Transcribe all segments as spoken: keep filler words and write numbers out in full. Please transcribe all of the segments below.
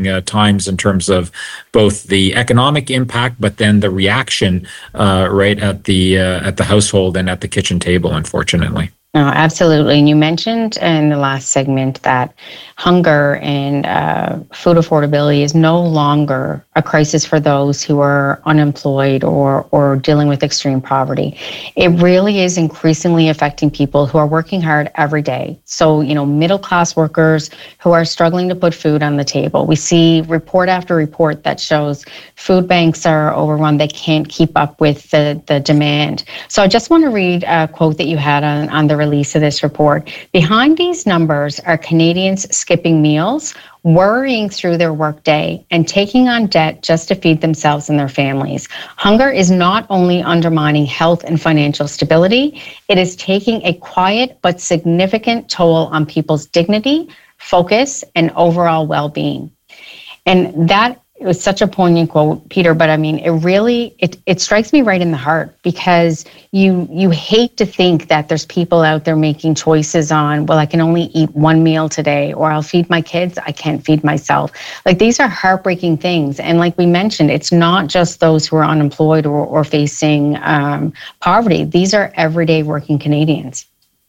challenging uh, times in terms of both the economic impact, but then the reaction uh, right at the uh, at the household and at the kitchen table, unfortunately. No, absolutely. And you mentioned in the last segment that hunger and uh, food affordability is no longer a crisis for those who are unemployed or or dealing with extreme poverty. It really is increasingly affecting people who are working hard every day. So, you know, middle class workers who are struggling to put food on the table. We see report after report that shows food banks are overrun. They can't keep up with the, the demand. So I just want to read a quote that you had on, on the release of this report. Behind these numbers are Canadians skipping meals, worrying through their workday, and taking on debt just to feed themselves and their families. Hunger is not only undermining health and financial stability, it is taking a quiet but significant toll on people's dignity, focus, and overall well-being. And that it was such a poignant quote, Peter, but I mean, it really, it, it strikes me right in the heart, because you you hate to think that there's people out there making choices on, well, I can only eat one meal today, or I'll feed my kids, I can't feed myself. Like, these are heartbreaking things. And like we mentioned, it's not just those who are unemployed or, or facing um, poverty. These are everyday working Canadians.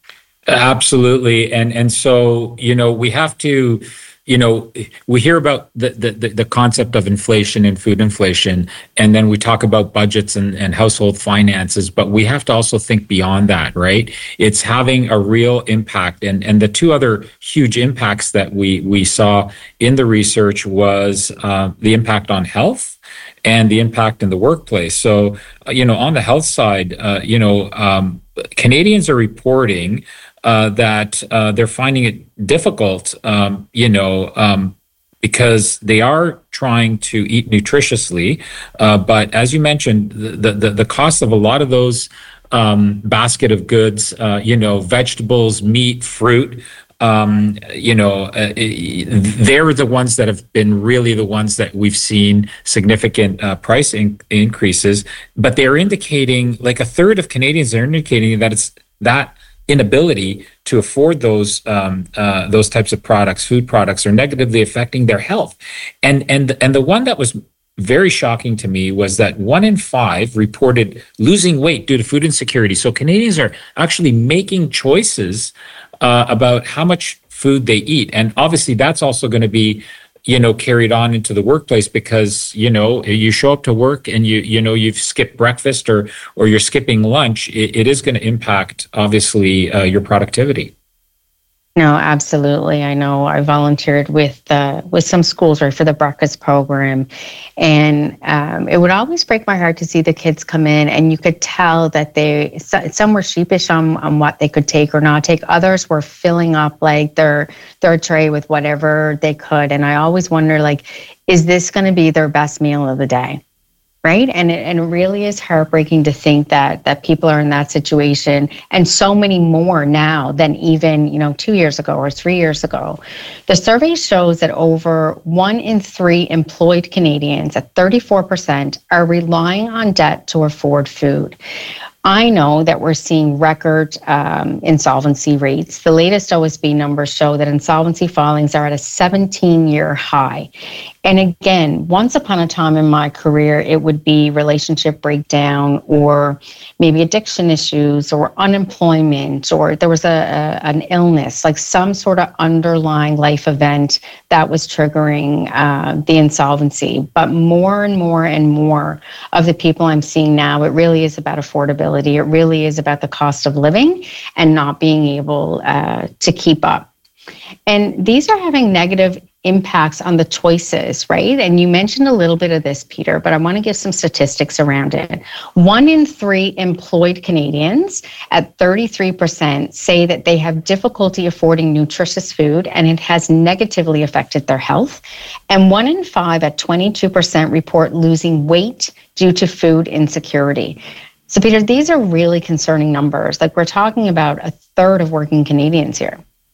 Absolutely. And, and so, you know, we have to, you know, we hear about the, the, the concept of inflation and food inflation, and then we talk about budgets and, and household finances, but we have to also think beyond that, right? It's having a real impact. And, and the two other huge impacts that we, we saw in the research was uh, the impact on health and the impact in the workplace. So, uh, you know, on the health side, uh, you know, um, Canadians are reporting Uh, that uh, they're finding it difficult, um, you know, um, because they are trying to eat nutritiously. Uh, but as you mentioned, the, the, the cost of a lot of those um, basket of goods, uh, you know, vegetables, meat, fruit, um, you know, uh, they're the ones that have been really the ones that we've seen significant uh, price in- increases. But they're indicating, like a third of Canadians are indicating that it's that inability to afford those um, uh, those types of products, food products, are negatively affecting their health. And and and the one that was very shocking to me was that one in five reported losing weight due to food insecurity. So Canadians are actually making choices uh, about how much food they eat, and obviously that's also going to be, you know, carried on into the workplace, because, you know, you show up to work and you, you know, you've skipped breakfast or, or you're skipping lunch. It, it is going to impact, obviously, uh, your productivity. No, absolutely. I know I volunteered with uh, with some schools, right, for the breakfast program, and um, it would always break my heart to see the kids come in, and you could tell that they some were sheepish on, on what they could take or not take. Others were filling up like their their tray with whatever they could, and I always wonder, like, is this going to be their best meal of the day? Right. And it, and it really is heartbreaking to think that that people are in that situation, and so many more now than even, you know, two years ago or three years ago. The survey shows that over one in three employed Canadians, at thirty-four percent, are relying on debt to afford food. I know that we're seeing record um, insolvency rates. The latest O S B numbers show that insolvency filings are at a seventeen-year high. And again, once upon a time in my career, it would be relationship breakdown, or maybe addiction issues, or unemployment, or there was a, a an illness, like some sort of underlying life event that was triggering uh, the insolvency. But more and more and more of the people I'm seeing now, it really is about affordability. It really is about the cost of living and not being able uh, to keep up. And these are having negative impacts on the choices, right? And you mentioned a little bit of this, Peter, but I want to give some statistics around it. One in three employed Canadians, at thirty-three percent, say that they have difficulty affording nutritious food, and it has negatively affected their health. And one in five, at twenty-two percent, report losing weight due to food insecurity. So, Peter, these are really concerning numbers. Like, we're talking about a third of working Canadians here.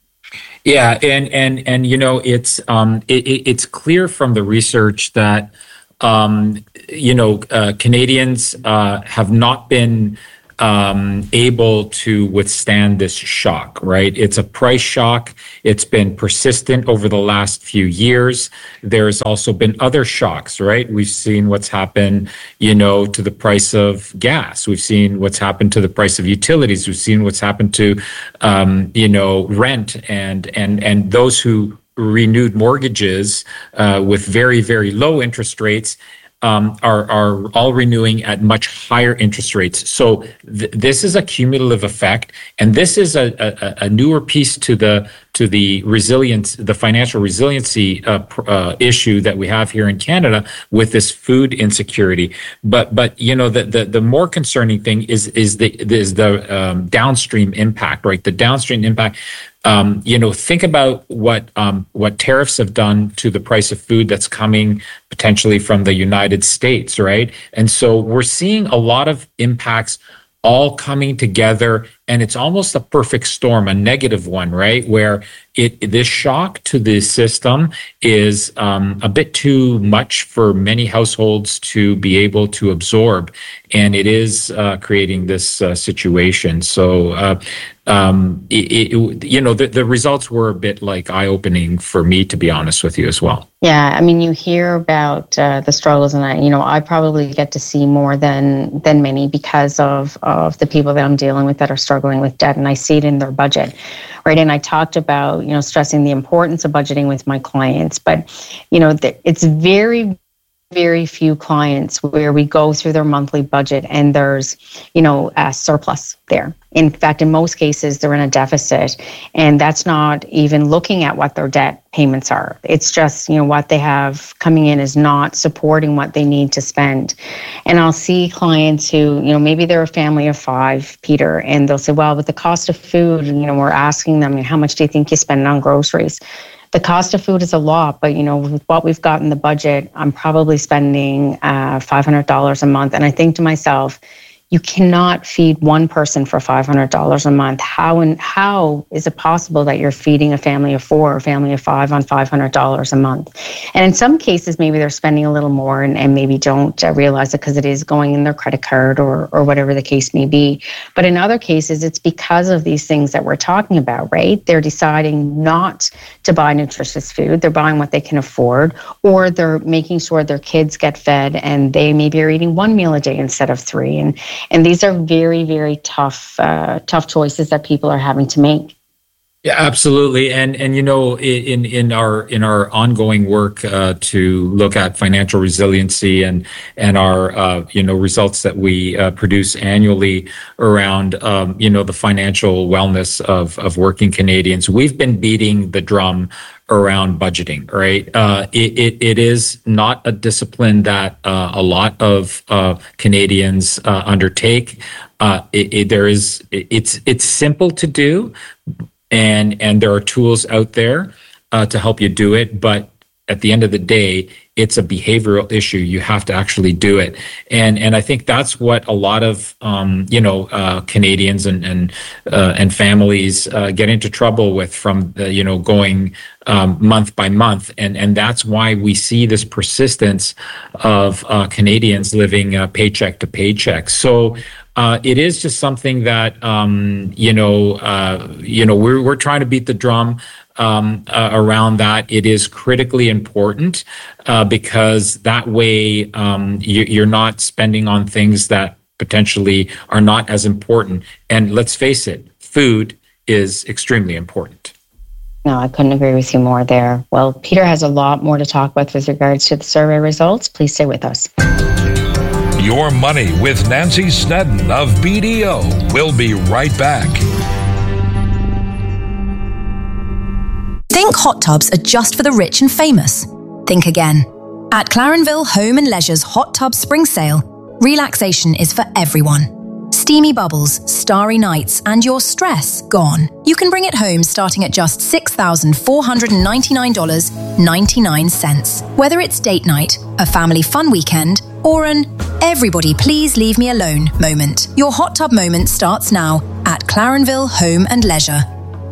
Yeah, and and and you know, it's um, it, it's clear from the research that um, you know uh, Canadians uh, have not been um, able to withstand this shock, right? It's a price shock. It's been persistent over the last few years. There's also been other shocks, right? We've seen what's happened, you know, to the price of gas. We've seen what's happened to the price of utilities. We've seen what's happened to, um, you know, rent and and and those who renewed mortgages uh, with very, very low interest rates um, are are all renewing at much higher interest rates. So th- this is a cumulative effect, and this is a, a, a newer piece to the to the resilience, the financial resiliency uh, pr- uh, issue that we have here in Canada with this food insecurity. But but you know the the, the more concerning thing is is the is the um, downstream impact, right? The downstream impact. Um, you know, think about what um, what tariffs have done to the price of food that's coming potentially from the United States, right? And so we're seeing a lot of impacts all coming together, and it's almost a perfect storm, a negative one, right? Where it this shock to the system is um, a bit too much for many households to be able to absorb, and it is uh, creating this uh, situation. So, uh, um, it, it, you know, the, the results were a bit like eye-opening for me, to be honest with you as well. Yeah, I mean, you hear about uh, the struggles, and I, you know, I probably get to see more than than many because of of the people that I'm dealing with that are struggling with debt, and I see it in their budget, right? And I talked about, you know, stressing the importance of budgeting with my clients, but you know, it's very, very few clients where we go through their monthly budget and there's, you know, a surplus there. In fact, in most cases, they're in a deficit, and that's not even looking at what their debt payments are. It's just, you know, what they have coming in is not supporting what they need to spend. And I'll see clients who, you know, maybe they're a family of five, Peter, and they'll say, well, with the cost of food, you know, we're asking them, how much do you think you spend on groceries? The cost of food is a lot, but, you know, with what we've got in the budget, I'm probably spending uh, five hundred dollars a month. And I think to myself, you cannot feed one person for five hundred dollars a month. How and how is it possible that you're feeding a family of four or a family of five on five hundred dollars a month? And in some cases, maybe they're spending a little more and, and maybe don't uh, realize it because it is going in their credit card or or whatever the case may be. But in other cases, it's because of these things that we're talking about, right? They're deciding not to buy nutritious food. They're buying what they can afford, or they're making sure their kids get fed and they maybe are eating one meal a day instead of three. And And these are very, very tough, uh, tough choices that people are having to make. Yeah, absolutely. And and you know, in in our in our ongoing work uh, to look at financial resiliency and and our uh, you know results that we uh, produce annually around um, you know the financial wellness of of working Canadians, we've been beating the drum around budgeting, right? Uh, it, it it is not a discipline that uh, a lot of uh, Canadians uh, undertake. Uh, it, it, there is it, it's it's simple to do. And and there are tools out there uh, to help you do it, but at the end of the day, it's a behavioral issue. You have to actually do it, and and I think that's what a lot of um, you know uh, Canadians and and uh, and families uh, get into trouble with from the, you know going um, month by month, and and that's why we see this persistence of uh, Canadians living uh, paycheck to paycheck. So. Uh, it is just something that um, you know. Uh, you know, we're we're trying to beat the drum um, uh, around that. It is critically important uh, because that way um, you, you're not spending on things that potentially are not as important. And let's face it, food is extremely important. No, I couldn't agree with you more there. Well, Peter has a lot more to talk with with regards to the survey results. Please stay with us. Your Money with Nancy Snedden of B D O. We'll be right back. Think hot tubs are just for the rich and famous? Think again. At Clarenville Home and Leisure's Hot Tub Spring Sale, relaxation is for everyone. Steamy bubbles, starry nights, and your stress gone. You can bring it home starting at just six thousand four hundred ninety-nine dollars and ninety-nine cents. Whether it's date night, a family fun weekend, or an everybody please leave me alone moment, your hot tub moment starts now at Clarenville Home and Leisure.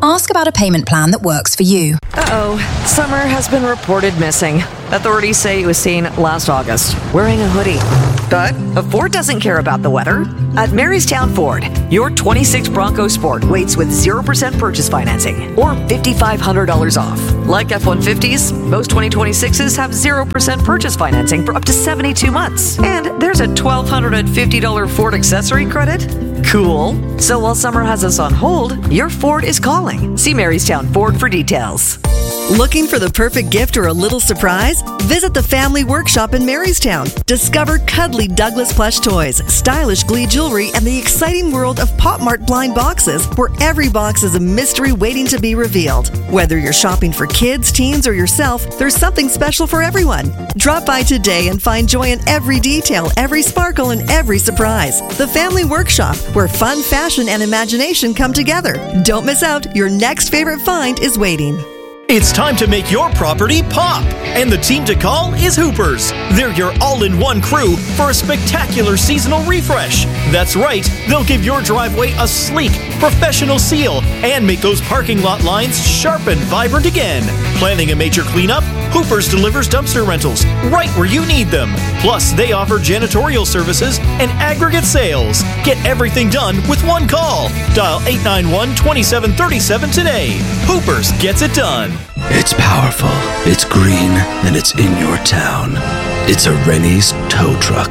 Ask about a payment plan that works for you. Uh-oh. Summer has been reported missing. Authorities say he was seen last August wearing a hoodie. But Ford doesn't care about the weather. At Marystown Ford, your twenty-six Bronco Sport waits with zero percent purchase financing or five thousand five hundred dollars off. Like F one fifties, most twenty twenty-sixes have zero percent purchase financing for up to seventy-two months. And there's a one thousand two hundred fifty dollars Ford accessory credit. Cool. So while summer has us on hold, your Ford is calling. See Marystown Ford for details. Looking for the perfect gift or a little surprise? Visit the Family Workshop in Marystown. Discover cuddly Douglas plush toys, stylish Glee jewelry, and the exciting world of Pop Mart blind boxes, where every box is a mystery waiting to be revealed. Whether you're shopping for kids, teens, or yourself, there's something special for everyone. Drop by today and find joy in every detail, every sparkle, and every surprise. The Family Workshop, where fun, fashion, and imagination come together. Don't miss out. Your next favorite find is waiting. It's time to make your property pop, and the team to call is Hoopers. They're your all-in-one crew for a spectacular seasonal refresh. That's right, they'll give your driveway a sleek, professional seal and make those parking lot lines sharp and vibrant again. Planning a major cleanup? Hoopers delivers dumpster rentals right where you need them. Plus, they offer janitorial services and aggregate sales. Get everything done with one call. Dial eight nine one, two seven three seven today. Hoopers gets it done. It's powerful, it's green, and it's in your town. It's a Rennie's tow truck.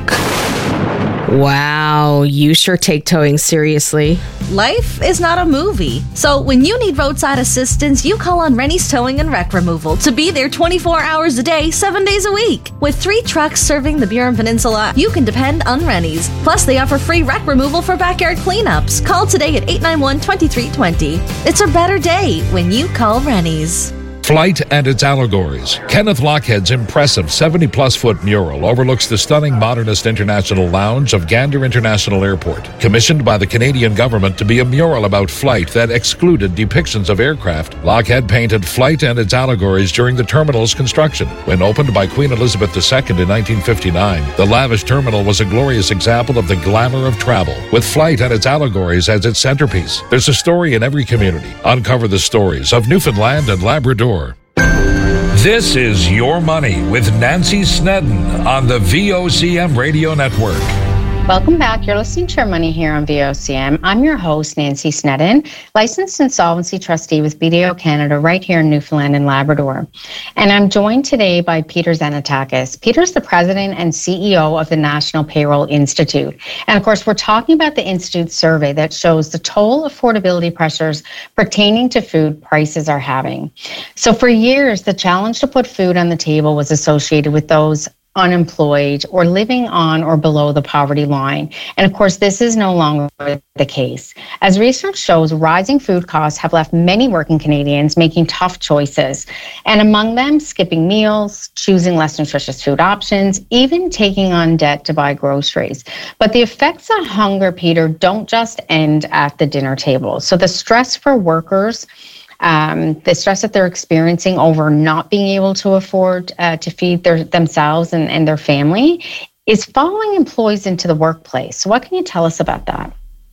Wow, you sure take towing seriously. Life is not a movie. So when you need roadside assistance, you call on Rennie's Towing and Wreck Removal to be there twenty-four hours a day, seven days a week. With three trucks serving the Burin Peninsula, you can depend on Rennie's. Plus, they offer free wreck removal for backyard cleanups. Call today at eight nine one, two three two zero. It's a better day when you call Rennie's. Flight and its allegories. Kenneth Lockhead's impressive seventy-plus foot mural overlooks the stunning modernist international lounge of Gander International Airport, commissioned by the Canadian government to be a mural about flight that excluded depictions of aircraft. Lockhead painted Flight and its allegories during the terminal's construction. When opened by Queen Elizabeth the Second in nineteen fifty-nine, the lavish terminal was a glorious example of the glamour of travel, with Flight and its allegories as its centerpiece. There's a story in every community. Uncover the stories of Newfoundland and Labrador. This is Your Money with Nancy Snedden on the V O C M Radio Network. Welcome back. You're listening to Your Money here on V O C M. I'm your host, Nancy Snedden, licensed insolvency trustee with B D O Canada right here in Newfoundland and Labrador. And I'm joined today by Peter Xanatakis. Peter's the president and C E O of the National Payroll Institute. And of course, we're talking about the Institute's survey that shows the toll affordability pressures pertaining to food prices are having. So for years, the challenge to put food on the table was associated with those unemployed or living on or below the poverty line. And of course, this is no longer the case. As research shows, rising food costs have left many working Canadians making tough choices. And among them, skipping meals, choosing less nutritious food options, even taking on debt to buy groceries. But the effects of hunger, Peter, don't just end at the dinner table. So the stress for workers, Um, the stress that they're experiencing over not being able to afford uh, to feed their themselves and, and their family is following employees into the workplace. So what can you tell us about that?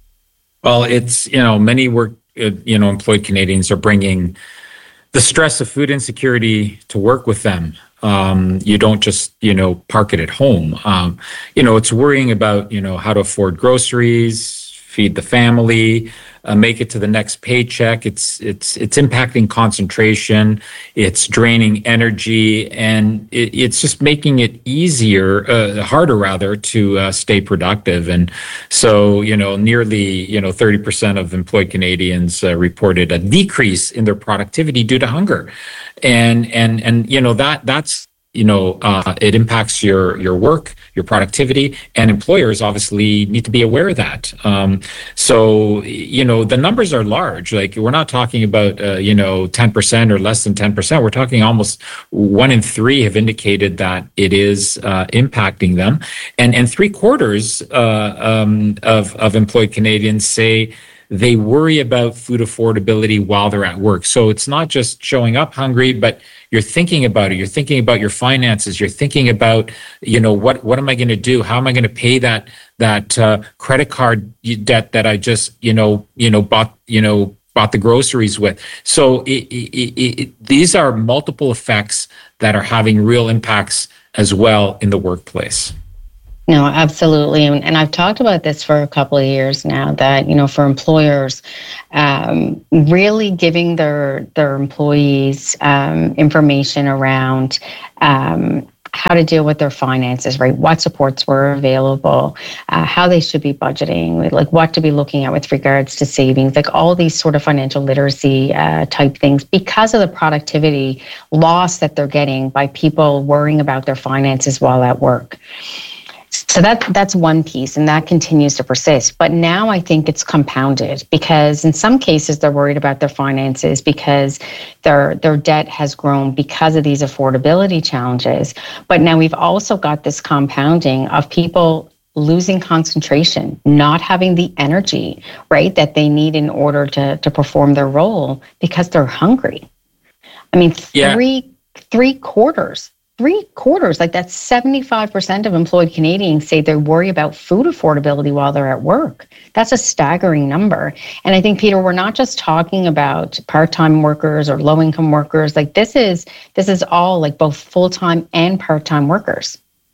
Well, it's, you know, many work, uh, you know, employed Canadians are bringing the stress of food insecurity to work with them. Um, you don't just, you know, park it at home. Um, you know, it's worrying about, you know, how to afford groceries, feed the family, uh, make it to the next paycheck. It's it's it's impacting concentration. It's draining energy, and it, it's just making it easier, uh, harder rather, to uh, stay productive. And so, you know, nearly you know thirty percent of employed Canadians uh, reported a decrease in their productivity due to hunger, and and and you know that that's. You know, uh, it impacts your your work, your productivity, and employers obviously need to be aware of that. Um, so, you know, the numbers are large. Like, we're not talking about, uh, you know, ten percent or less than ten percent. We're talking almost one in three have indicated that it is uh, impacting them. And and three quarters uh, um, of, of employed Canadians say they worry about food affordability while they're at work. So it's not just showing up hungry, but you're thinking about it. You're thinking about your finances. You're thinking about, you know, what, what am I going to do? How am I going to pay that, that uh, credit card debt that I just, you know, you know, bought, you know, bought the groceries with. So it, it, it, it, these are multiple effects that are having real impacts as well in the workplace. No, absolutely. And, and I've talked about this for a couple of years now, that, you know, for employers, um, really giving their their employees um, information around um, how to deal with their finances, right? What supports were available, uh, how they should be budgeting, like what to be looking at with regards to savings, like all these sort of financial literacy uh, type things, because of the productivity loss that they're getting by people worrying about their finances while at work. So that that's one piece, and that continues to persist. But now I think it's compounded, because in some cases they're worried about their finances because their their debt has grown because of these affordability challenges. But now we've also got this compounding of people losing concentration, not having the energy, right, that they need in order to to perform their role because they're hungry. I mean, three yeah. three quarters. Three quarters, like that's seventy-five percent of employed Canadians say they worry about food affordability while they're at work. That's a staggering number. And I think, Peter, we're not just talking about part-time workers or low-income workers. Like this is this is all like both full-time and part-time workers.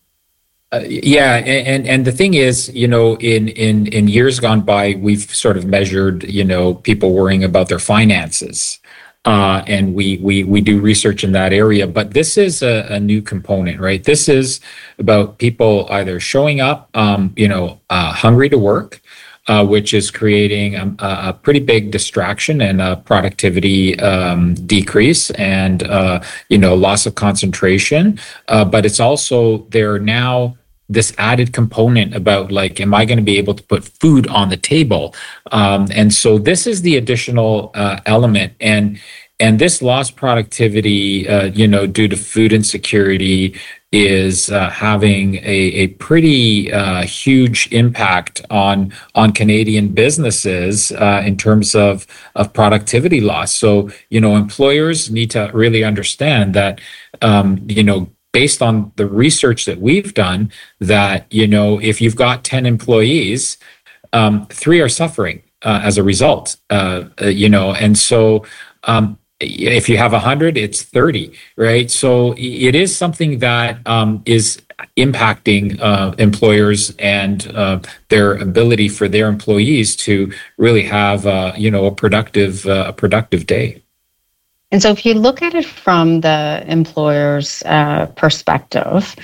Uh, yeah, and and the thing is, you know, in in in years gone by, we've sort of measured, you know, people worrying about their finances. Uh, and we, we we do research in that area, but this is a, a new component, right? This is about people either showing up, um, you know, uh, hungry to work, uh, which is creating a, a pretty big distraction and a productivity um, decrease, and uh, you know, loss of concentration. Uh, but it's also there now this added component about like, am I going to be able to put food on the table? Um, and so this is the additional uh, element. And and this lost productivity, uh, you know, due to food insecurity is uh, having a, a pretty uh, huge impact on on Canadian businesses uh, in terms of, of productivity loss. So, you know, employers need to really understand that, um, you know, based on the research that we've done, that, you know, if you've got ten employees, um, three are suffering uh, as a result, uh, uh, you know, and so um, if you have one hundred, it's thirty, right? So it is something that um, is impacting uh, employers and uh, their ability for their employees to really have, uh, you know, a productive, uh, a productive day. And so if you look at it from the employer's uh, perspective,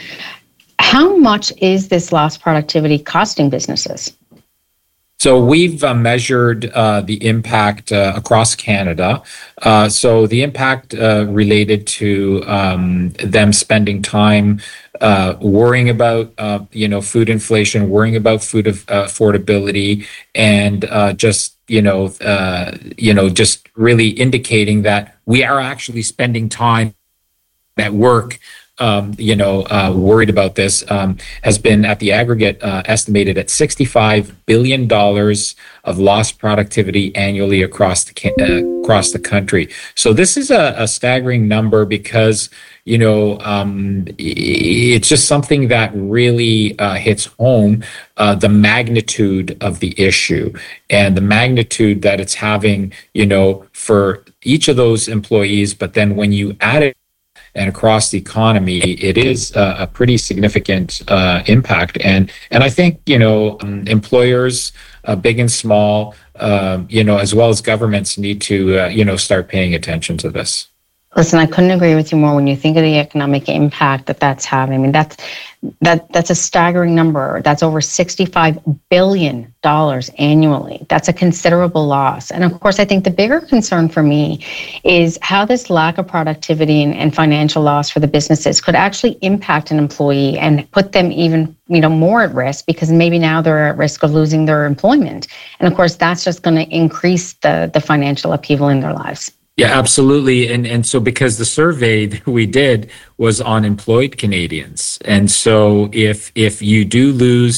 how much is this lost productivity costing businesses? So we've uh, measured uh, the impact uh, across Canada. Uh, so the impact uh, related to um, them spending time uh, worrying about, uh, you know, food inflation, worrying about food of, uh, affordability, and uh, just you know, uh, you know, just really indicating that we are actually spending time at work, um, you know, uh, worried about this, um, has been at the aggregate uh, estimated at sixty-five billion dollars of lost productivity annually across the uh, across the country. So this is a, a staggering number because, you know, um, it's just something that really uh, hits home uh, the magnitude of the issue and the magnitude that it's having, you know, for each of those employees. But then when you add it and across the economy, it is uh, a pretty significant uh, impact. And and I think, you know, um, employers, uh, big and small, uh, you know, as well as governments need to, uh, you know, start paying attention to this. Listen, I couldn't agree with you more. When you think of the economic impact that that's having, I mean, that's that that's a staggering number. That's over sixty-five billion dollars annually. That's a considerable loss. And of course, I think the bigger concern for me is how this lack of productivity and, and financial loss for the businesses could actually impact an employee and put them even, you know, more at risk, because maybe now they're at risk of losing their employment. And of course, that's just going to increase the the financial upheaval in their lives. Yeah, absolutely. And and so because the survey that we did was on employed Canadians. And so if if you do lose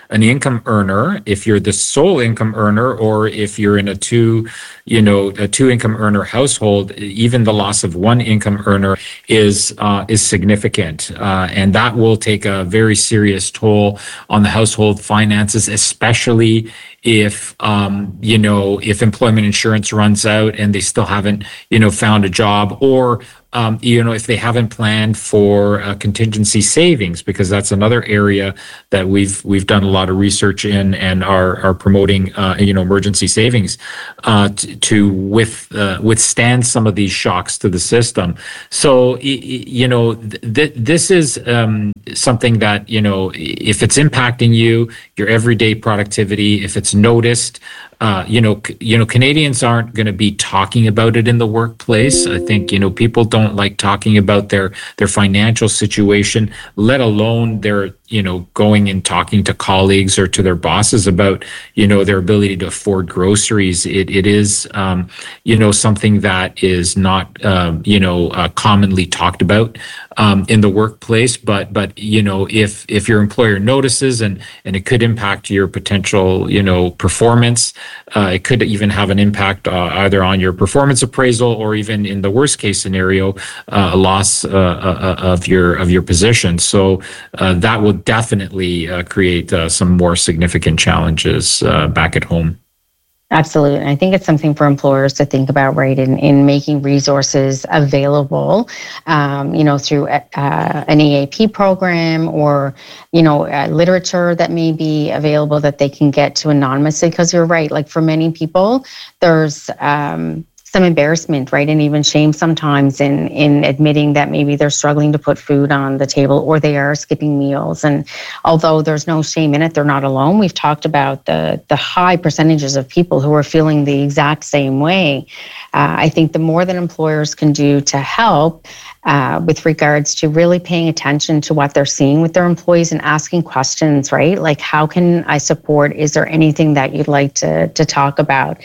an income earner, if you're the sole income earner, or if you're in a two, you know, a two income earner household, even the loss of one income earner is uh, is significant, uh, and that will take a very serious toll on the household finances, especially if um, you know if employment insurance runs out and they still haven't you know found a job, or Um, you know, if they haven't planned for uh, contingency savings, because that's another area that we've we've done a lot of research in and are are promoting, uh, you know, emergency savings uh, to, to with uh, withstand some of these shocks to the system. So, you know, th- this is um, something that, you know, if it's impacting you, your everyday productivity, if it's noticed. Uh, you know, c- you know, Canadians aren't going to be talking about it in the workplace. I think, you know, people don't like talking about their their financial situation, let alone their, you know, going and talking to colleagues or to their bosses about, you know, their ability to afford groceries. It it is, um, you know, something that is not, um, you know, uh, commonly talked about um, in the workplace. But but you know, if if your employer notices and and it could impact your potential, you know, performance. Uh, it could even have an impact uh, either on your performance appraisal, or even in the worst case scenario, uh, a loss uh, uh, of your of your position. So uh, that will definitely uh, create uh, some more significant challenges uh, back at home. Absolutely. I think it's something for employers to think about, right, in, in making resources available, um, you know, through uh, an E A P program, or, you know, uh, literature that may be available that they can get to anonymously. Because you're right, like for many people, there's um, some embarrassment, right, and even shame sometimes in in admitting that maybe they're struggling to put food on the table, or they are skipping meals. And although there's no shame in it, they're not alone. We've talked about the the high percentages of people who are feeling the exact same way. Uh, I think the more that employers can do to help uh, with regards to really paying attention to what they're seeing with their employees and asking questions, right? Like, how can I support? Is there anything that you'd like to to talk about?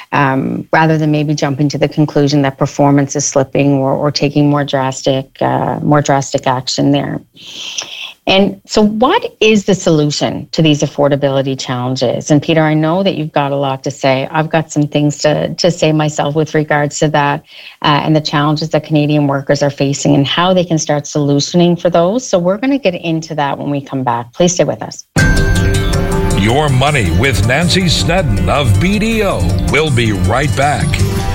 Um, rather than maybe jumping to the conclusion that performance is slipping, or, or taking more drastic, uh, more drastic action there. And so what is the solution to these affordability challenges? And Peter, I know that you've got a lot to say. I've got some things to, to say myself with regards to that uh, and the challenges that Canadian workers are facing and how they can start solutioning for those. So we're going to get into that when we come back. Please stay with us. Your Money with Nancy Snedden of B D O. We'll be right back.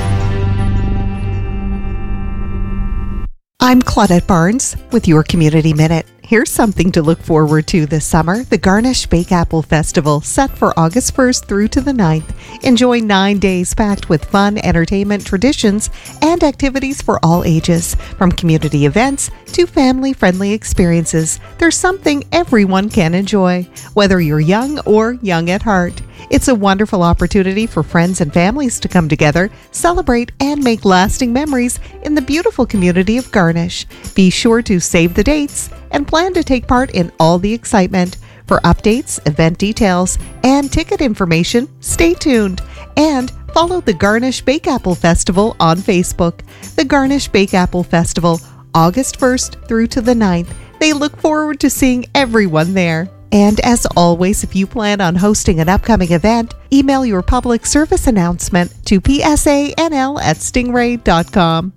I'm Claudette Barnes with your Community Minute. Here's something to look forward to this summer. The Garnish Bake Apple Festival, set for August first through to the ninth. Enjoy nine days packed with fun, entertainment, traditions, and activities for all ages. From community events to family-friendly experiences, there's something everyone can enjoy, whether you're young or young at heart. It's a wonderful opportunity for friends and families to come together, celebrate, and make lasting memories in the beautiful community of Garnish. Be sure to save the dates and plan to take part in all the excitement. For updates, event details, and ticket information, stay tuned. And follow the Garnish Bake Apple Festival on Facebook. The Garnish Bake Apple Festival, August first through to the ninth. They look forward to seeing everyone there. And as always, if you plan on hosting an upcoming event, email your public service announcement to p s a n l at stingray dot com.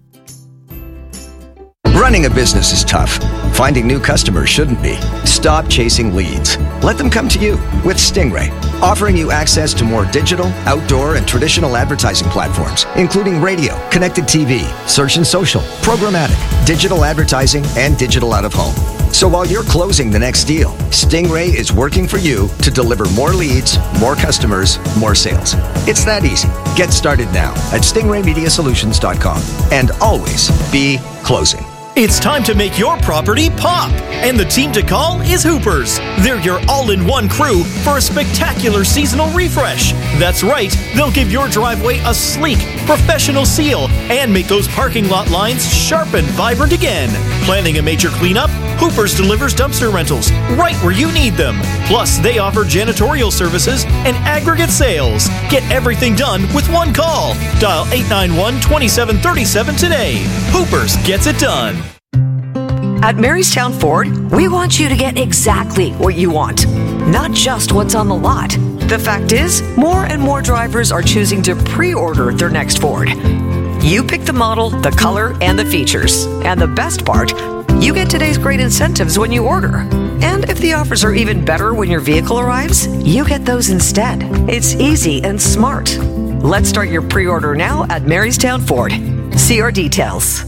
Running a business is tough. Finding new customers shouldn't be. Stop chasing leads. Let them come to you with Stingray, offering you access to more digital, outdoor, and traditional advertising platforms, including radio, connected T V, search and social, programmatic, digital advertising, and digital out-of-home. So while you're closing the next deal, Stingray is working for you to deliver more leads, more customers, more sales. It's that easy. Get started now at stingray media solutions dot com, and always be closing. It's time to make your property pop, and the team to call is Hoopers. They're your all-in-one crew for a spectacular seasonal refresh. That's right, they'll give your driveway a sleek, professional seal and make those parking lot lines sharp and vibrant again. Planning a major cleanup? Hoopers delivers dumpster rentals right where you need them. Plus, they offer janitorial services and aggregate sales. Get everything done with one call. Dial eight nine one, two seven three seven today. Hoopers gets it done. At Marystown Ford, we want you to get exactly what you want, not just what's on the lot. The fact is, more and more drivers are choosing to pre-order their next Ford. You pick the model, the color, and the features. And the best part, you get today's great incentives when you order. And if the offers are even better when your vehicle arrives, you get those instead. It's easy and smart. Let's start your pre-order now at Marystown Ford. See our details.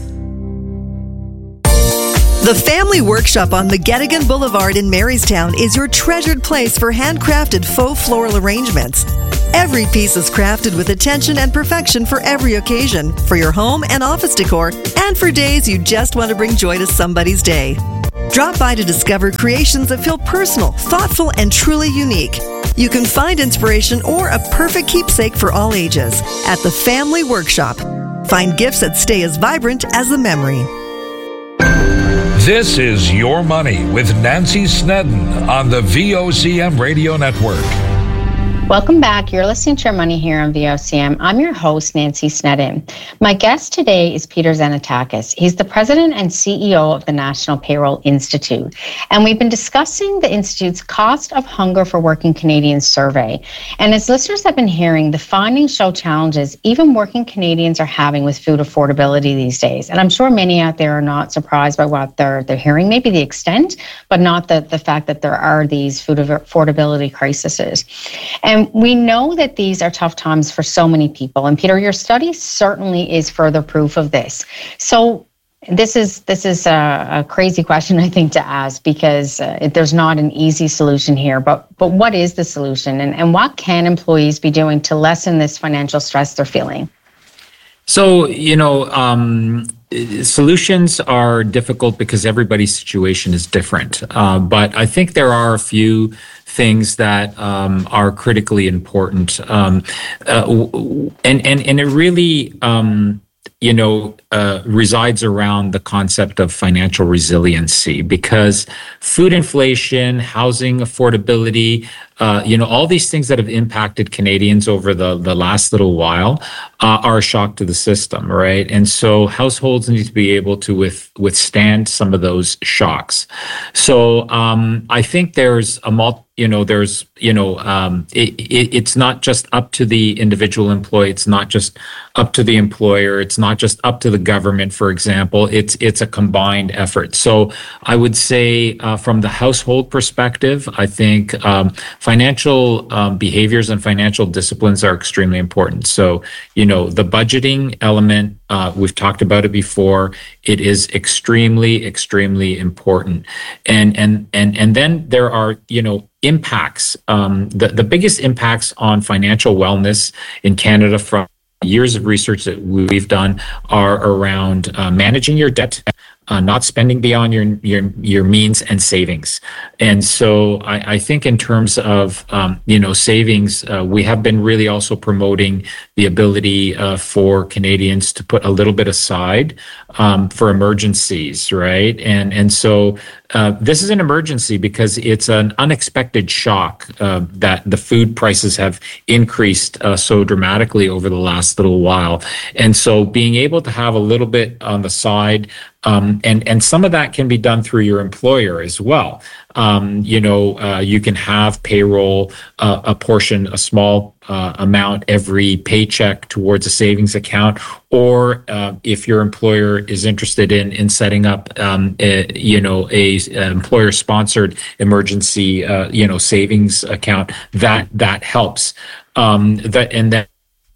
The Family Workshop on McGettigan Boulevard in Marystown is your treasured place for handcrafted faux floral arrangements. Every piece is crafted with attention and perfection for every occasion, for your home and office decor, and for days you just want to bring joy to somebody's day. Drop by to discover creations that feel personal, thoughtful, and truly unique. You can find inspiration or a perfect keepsake for all ages at the Family Workshop. Find gifts that stay as vibrant as the memory. This is Your Money with Nancy Snedden on the V O C M Radio Network. Welcome back. You're listening to Your Money here on V O C M. I'm your host, Nancy Snedden. My guest today is Peter Xanatakis. He's the president and C E O of the National Payroll Institute. And we've been discussing the Institute's Cost of Hunger for Working Canadians survey. And as listeners have been hearing, the findings show challenges even working Canadians are having with food affordability these days. And I'm sure many out there are not surprised by what they're they're hearing, maybe the extent, but not the, the fact that there are these food affordability crises. And And we know that these are tough times for so many people. And Peter, your study certainly is further proof of this. So this is this is a, a crazy question, I think, to ask, because uh, it, there's not an easy solution here. But but what is the solution, and, and what can employees be doing to lessen this financial stress they're feeling? So, you know, um, solutions are difficult because everybody's situation is different. Uh, but I think there are a few things that um, are critically important. Um, uh, and, and, and it really, um, you know, uh, resides around the concept of financial resiliency, because food inflation, housing affordability, uh, you know, all these things that have impacted Canadians over the, the last little while uh, are a shock to the system, right? And so households need to be able to with, withstand some of those shocks. So um, I think there's a multi You know, there's, you know, um, it, it, it's not just up to the individual employee. It's not just up to the employer. It's not just up to the government, for example. It's it's a combined effort. So I would say uh, from the household perspective, I think um, financial um, behaviors and financial disciplines are extremely important. So, you know, the budgeting element, uh, we've talked about it before. It is extremely, extremely important. And and and and then there are, you know, impacts. Um, the, the biggest impacts on financial wellness in Canada from years of research that we've done are around uh, managing your debt, uh, not spending beyond your your your means, and savings. And so I, I think in terms of um, you know savings, uh, we have been really also promoting the ability uh, for Canadians to put a little bit aside um, for emergencies, right? And and so uh, this is an emergency because it's an unexpected shock uh, that the food prices have increased uh, so dramatically over the last little while. And so being able to have a little bit on the side, um, and and some of that can be done through your employer as well. Um, you know, uh, you can have payroll, uh, a portion, a small uh, amount every paycheck towards a savings account, or uh, if your employer is interested in in setting up, um, a, you know, a, a employer-sponsored emergency, uh, you know, savings account, that that helps. Um, that and that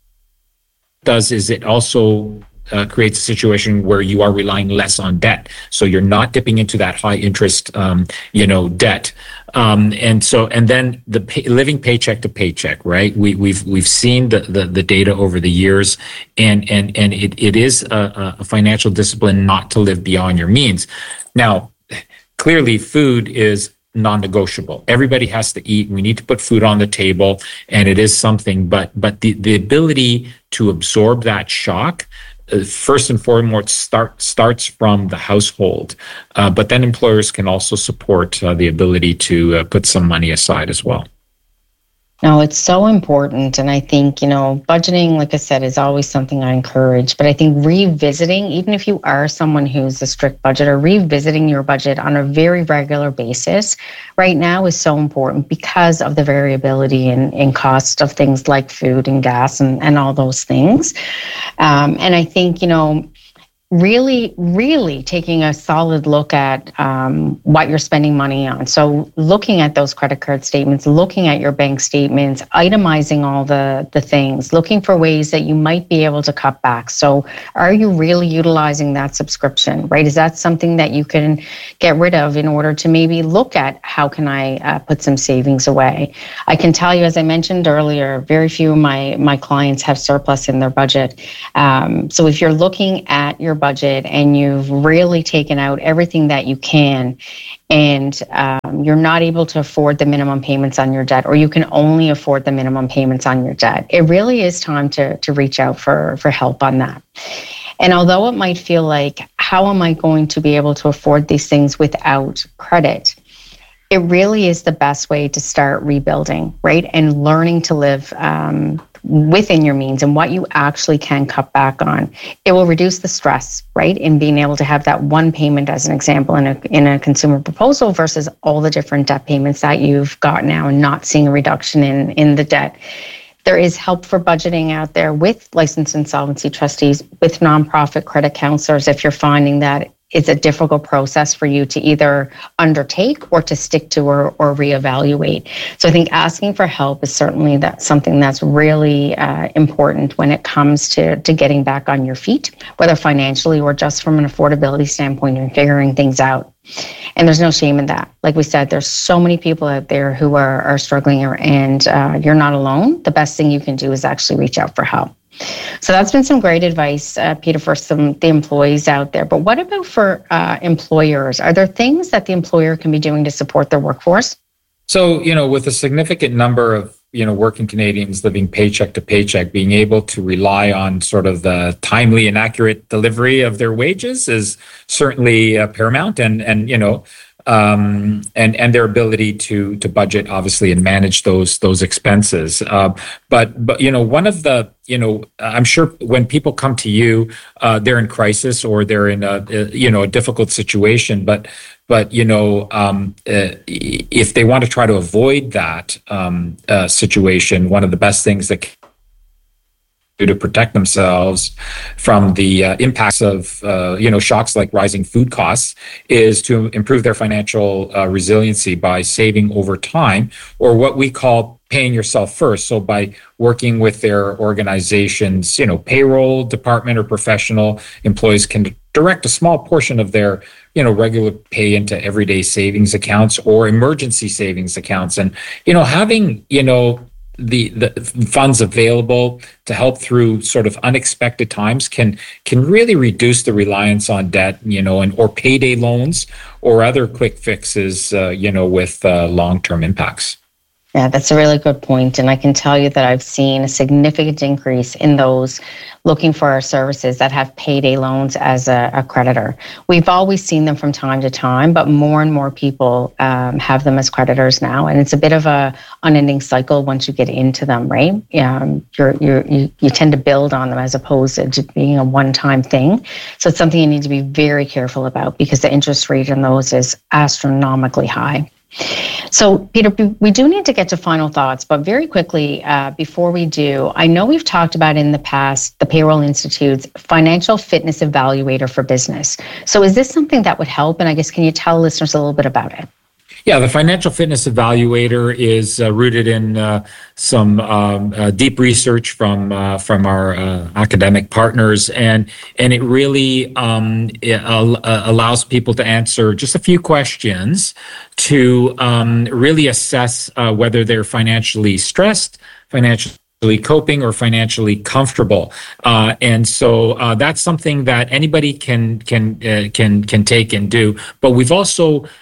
does is it also Uh, creates a situation where you are relying less on debt, so you're not dipping into that high interest, um, you know, debt, um, and so and then the pay, living paycheck to paycheck, right? We, we've we've seen the, the the data over the years, and and and it it is a, a financial discipline not to live beyond your means. Now, clearly, food is non-negotiable. Everybody has to eat. We need to put food on the table, and it is something. But but the the ability to absorb that shock, Uh, first and foremost, start starts from the household, uh, but then employers can also support uh, the ability to uh, put some money aside as well. No, it's so important. And I think, you know, budgeting, like I said, is always something I encourage. But I think revisiting, even if you are someone who's a strict budgeter, revisiting your budget on a very regular basis right now is so important because of the variability in, in cost of things like food and gas and, and all those things. Um, and I think, you know, really, really taking a solid look at um, what you're spending money on. So looking at those credit card statements, looking at your bank statements, itemizing all the, the things, looking for ways that you might be able to cut back. So are you really utilizing that subscription, right? Is that something that you can get rid of in order to maybe look at how can I uh, put some savings away? I can tell you, as I mentioned earlier, very few of my, my clients have surplus in their budget. Um, so if you're looking at your budget and you've really taken out everything that you can and um, you're not able to afford the minimum payments on your debt, or you can only afford the minimum payments on your debt, it really is time to, to reach out for, for help on that. And although it might feel like, how am I going to be able to afford these things without credit? It really is the best way to start rebuilding, right? And learning to live um, within your means and what you actually can cut back on. It will reduce the stress, right? In being able to have that one payment, as an example, in a in a consumer proposal versus all the different debt payments that you've got now and not seeing a reduction in, in the debt. There is help for budgeting out there with licensed insolvency trustees, with nonprofit credit counselors if you're finding that it's a difficult process for you to either undertake or to stick to or, or reevaluate. So I think asking for help is certainly that something that's really uh, important when it comes to, to getting back on your feet, whether financially or just from an affordability standpoint and figuring things out. And there's no shame in that. Like we said, there's so many people out there who are, are struggling, and uh, you're not alone. The best thing you can do is actually reach out for help. So that's been some great advice, uh, Peter, for some the employees out there. But what about for uh, employers? Are there things that the employer can be doing to support their workforce? So, you know, with a significant number of, you know, working Canadians living paycheck to paycheck, being able to rely on sort of the timely and accurate delivery of their wages is certainly uh, paramount. And, and, you know, um, and, and their ability to, to budget, obviously, and manage those, those expenses. Uh, but, but, you know, one of the, you know, I'm sure when people come to you, uh, they're in crisis or they're in a, you know, a difficult situation, but, but, you know, um, uh, if they want to try to avoid that um, uh, situation, one of the best things that can to protect themselves from the uh, impacts of, uh, you know, shocks like rising food costs is to improve their financial uh, resiliency by saving over time, or what we call paying yourself first. So by working with their organization's, you know, payroll department or professional employees can direct a small portion of their, you know, regular pay into everyday savings accounts or emergency savings accounts. And, you know, having, you know, the the funds available to help through sort of unexpected times can can really reduce the reliance on debt, you know, and or payday loans or other quick fixes, uh, you know, with uh, long-term impacts. Yeah, that's a really good point. And I can tell you that I've seen a significant increase in those looking for our services that have payday loans as a, a creditor. We've always seen them from time to time, but more and more people um, have them as creditors now. And it's a bit of a unending cycle once you get into them, right? Um, you're, you're, you, you tend to build on them as opposed to just being a one-time thing. So it's something you need to be very careful about because the interest rate on those is astronomically high. So, Peter, we do need to get to final thoughts, but very quickly, uh, before we do, I know we've talked about in the past the Payroll Institute's Financial Fitness Evaluator for Business. So is this something that would help? And I guess, can you tell listeners a little bit about it? Yeah, the Financial Fitness Evaluator is uh, rooted in uh, some um, uh, deep research from uh, from our uh, academic partners, and and it really um, it, uh, allows people to answer just a few questions to um, really assess uh, whether they're financially stressed, financially coping, or financially comfortable, uh, and so uh, that's something that anybody can can uh, can can take and do. But we've also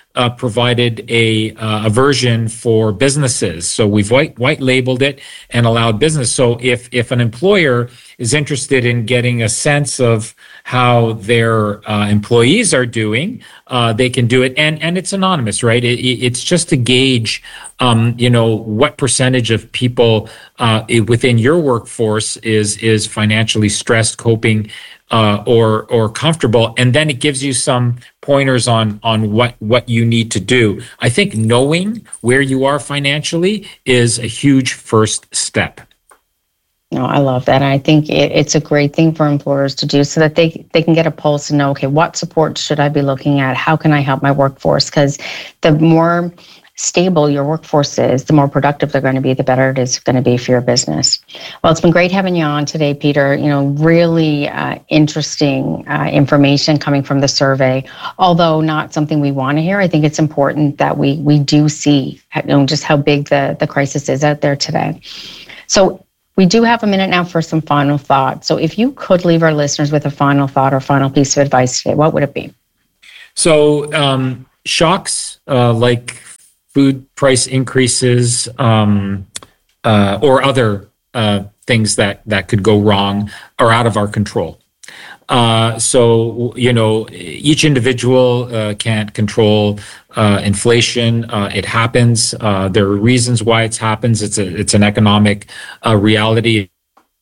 uh, provided a uh, a version for businesses. So we've white white labeled it and allowed business. So if if an employer is interested in getting a sense of how their uh, employees are doing, uh, they can do it, and and it's anonymous, right? It, it's just to gauge, um, you know, what percentage of people uh, within your workforce is is financially stressed, coping, uh, or or comfortable, and then it gives you some pointers on on what what you need to do. I think knowing where you are financially is a huge first step. No, I love that. And I think it, it's a great thing for employers to do so that they they can get a pulse and know, okay, what support should I be looking at? How can I help my workforce? Because the more stable your workforce is, the more productive they're going to be, the better it is going to be for your business. Well, it's been great having you on today, Peter. You know, really uh, interesting uh, information coming from the survey. Although not something we want to hear, I think it's important that we we do see, you know, just how big the, the crisis is out there today. So we do have a minute now for some final thoughts. So if you could leave our listeners with a final thought or final piece of advice today, what would it be? So um, shocks uh, like food price increases um, uh, or other uh, things that, that could go wrong are out of our control. Uh, so, you know, each individual uh, can't control uh, inflation. Uh, it happens. Uh, there are reasons why it happens. It's a, it's an economic uh, reality.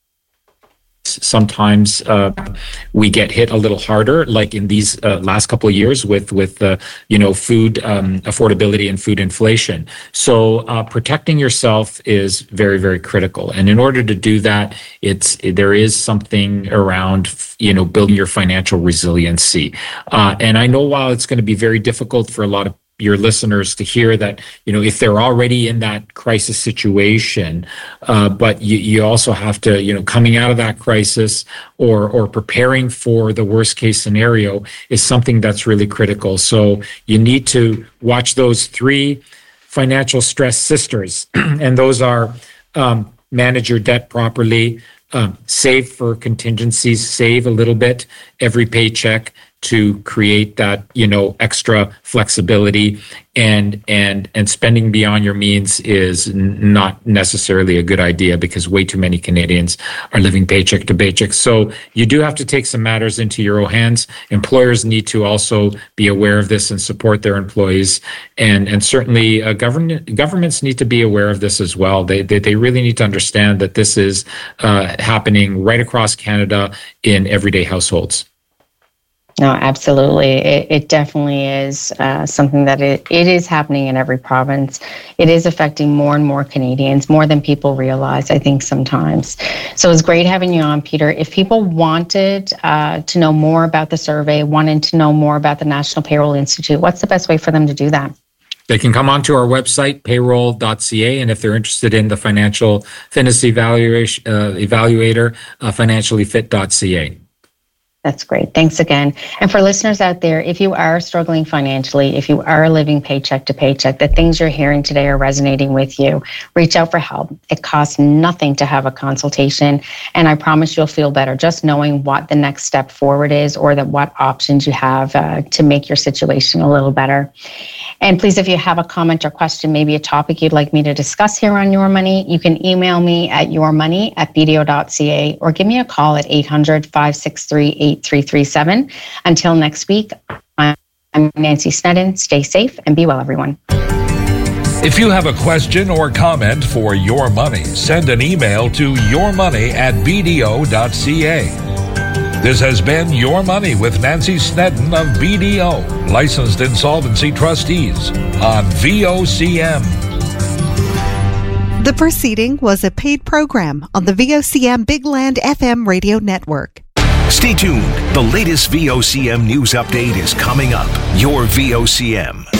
Sometimes uh, we get hit a little harder, like in these uh, last couple of years with with uh, you know food um, affordability and food inflation. So uh, protecting yourself is very very critical, and in order to do that, it's there is something around you know building your financial resiliency. Uh, and I know while it's going to be very difficult for a lot of your listeners to hear that, you know, if they're already in that crisis situation, uh, but you, you also have to, you know, coming out of that crisis or or preparing for the worst case scenario is something that's really critical. So you need to watch those three financial stress sisters, and those are um, manage your debt properly, um, save for contingencies, save a little bit every paycheck to create that, you know, extra flexibility, and and and spending beyond your means is n- not necessarily a good idea because way too many Canadians are living paycheck to paycheck. So you do have to take some matters into your own hands. Employers need to also be aware of this and support their employees, and and certainly uh, government governments need to be aware of this as well. They they, they really need to understand that this is uh, happening right across Canada in everyday households. No, absolutely. It, it definitely is uh, something that it, it is happening in every province. It is affecting more and more Canadians, more than people realize, I think, sometimes. So it's great having you on, Peter. If people wanted uh, to know more about the survey, wanted to know more about the National Payroll Institute, what's the best way for them to do that? They can come onto our website, payroll dot c a, and if they're interested in the financial fitness evaluation, uh, evaluator, uh, financially fit dot c a. That's great. Thanks again. And for listeners out there, if you are struggling financially, if you are living paycheck to paycheck, the things you're hearing today are resonating with you, reach out for help. It costs nothing to have a consultation, and I promise you'll feel better just knowing what the next step forward is, or that what options you have uh, to make your situation a little better. And please, if you have a comment or question, maybe a topic you'd like me to discuss here on Your Money, you can email me at yourmoney at b d o dot c a or give me a call at eight hundred, five six three, eight three three seven. Until next week, I'm Nancy Snedden. Stay safe and be well, everyone. If you have a question or comment for Your Money, send an email to yourmoney at b d o dot c a. This has been Your Money with Nancy Snedden of B D O, Licensed Insolvency Trustees, on V O C M. The proceeding was a paid program on the V O C M Big Land F M radio network. Stay tuned. The latest V O C M news update is coming up. Your V O C M.